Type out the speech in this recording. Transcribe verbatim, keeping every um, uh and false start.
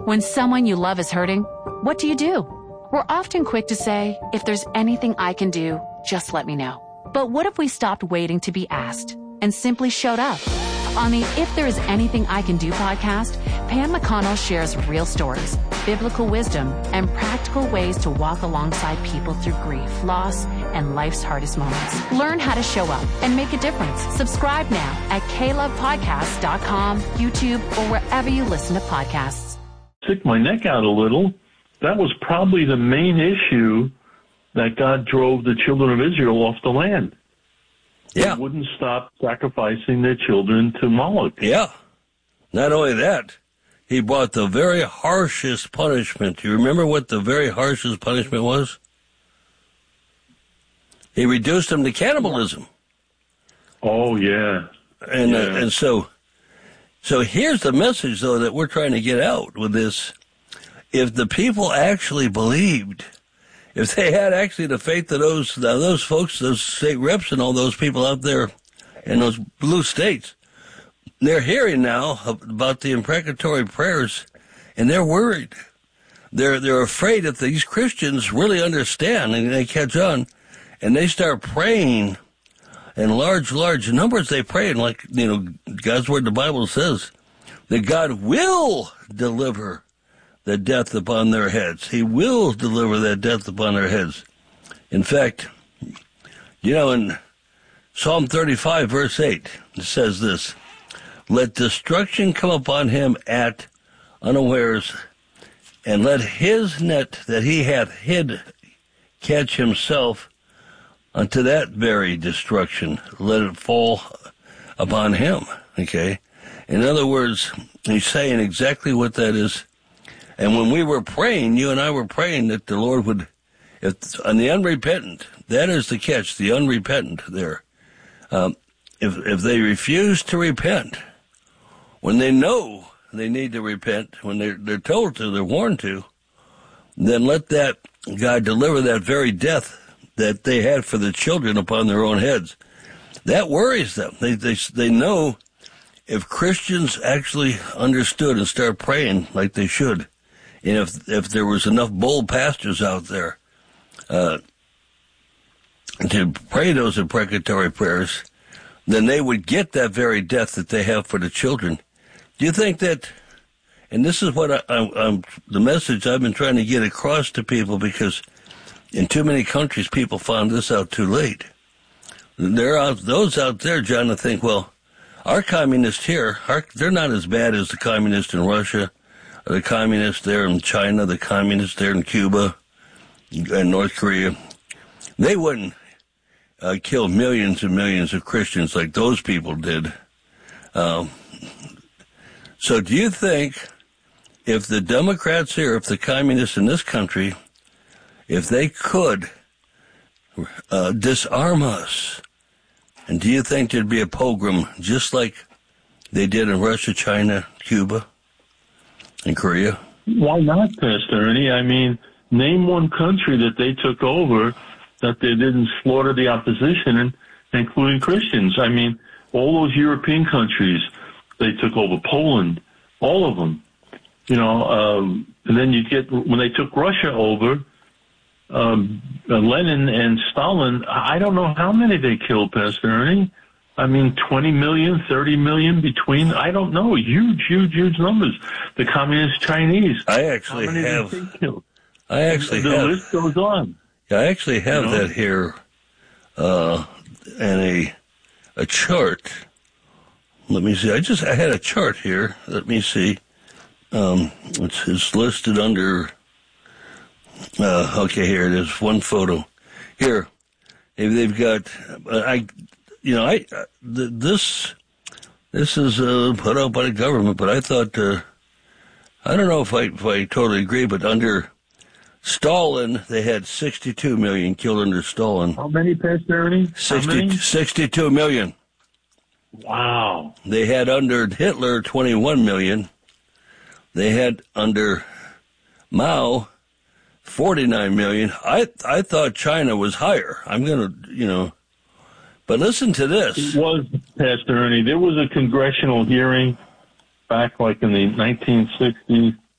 When someone you love is hurting, what do you do? We're often quick to say, if there's anything I can do, just let me know. But what if we stopped waiting to be asked and simply showed up? On the If There Is Anything I Can Do podcast, Pam McConnell shares real stories, biblical wisdom, and practical ways to walk alongside people through grief, loss, and life's hardest moments. Learn how to show up and make a difference. Subscribe now at k love podcast dot com, YouTube, or wherever you listen to podcasts. Stick my neck out a little. That was probably the main issue that God drove the children of Israel off the land. Yeah. They wouldn't stop sacrificing their children to Moloch. Yeah. Not only that, he brought the very harshest punishment. Do you remember what the very harshest punishment was? He reduced them to cannibalism. Oh, yeah. And yeah. Uh, and so, so here's the message, though, that we're trying to get out with this. If the people actually believed, if they had actually the faith that those those folks, those state reps and all those people out there in those blue states, they're hearing now about the imprecatory prayers, and they're worried. They're they're afraid that these Christians really understand and they catch on, and they start praying in large, large numbers. They pray, and like, you know, God's word, the Bible says that God will deliver the death upon their heads. He will deliver that death upon their heads. In fact, you know, in Psalm thirty-five, verse eight, it says this: let destruction come upon him at unawares, and let his net that he hath hid catch himself unto that very destruction. Let it fall upon him. Okay? In other words, he's saying exactly what that is. And when we were praying, you and I were praying that the Lord would, if on the unrepentant, that is the catch, the unrepentant there. Um, if if they refuse to repent, when they know they need to repent, when they're, they're told to, they're warned to, then let that God deliver that very death that they had for the children upon their own heads. That worries them. They they they know if Christians actually understood and start praying like they should, and if if there was enough bold pastors out there uh, to pray those imprecatory prayers, then they would get that very death that they have for the children. Do you think that, and this is what I, I, I'm, the message I've been trying to get across to people, because in too many countries people found this out too late. There are those out there, John, that think, well, our communists here, our, they're not as bad as the communists in Russia, or the communists there in China, the communists there in Cuba, and North Korea. They wouldn't uh, kill millions and millions of Christians like those people did. Um, so do you think if the Democrats here, if the communists in this country, if they could uh, disarm us, and do you think there'd be a pogrom just like they did in Russia, China, Cuba, and Korea? Why not, Pastor Ernie? I mean, name one country that they took over that they didn't slaughter the opposition, including Christians. I mean, all those European countries, they took over. Poland, all of them. You know, um, and then you get, when they took Russia over, um, Lenin and Stalin, I don't know how many they killed, Pastor Ernie. I mean, twenty million, thirty million between, I don't know, huge, huge, huge numbers. The communist Chinese. I actually how many have, did they kill? I actually the have. The list goes on. I actually have you know? that here, uh, and a, a chart. Let me see. I just, I had a chart here. Let me see. Um, it's, it's listed under, uh, okay, here it is. One photo. Here. They've got, I, you know, I, uh, this, this is, uh, put out by the government, but I thought, uh, I don't know if I, if I totally agree, but under Stalin, they had sixty-two million killed under Stalin. How many, Pastor Ernie? sixty, sixty-two million. Wow. They had under Hitler twenty-one million. They had under Mao forty-nine million. I I thought China was higher. I'm going to, you know, but listen to this. It was, Pastor Ernie. There was a congressional hearing back like in the nineteen sixties,